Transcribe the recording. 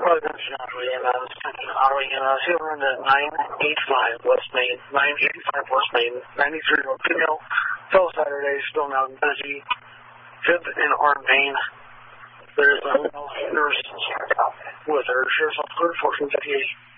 Naturally, and Silver in the 985 West Main, 985 West Main, 93-year-old female, till Saturday, still now busy, fifth in arm pain. There is a nurse with her. Sheriff's Officer 1458.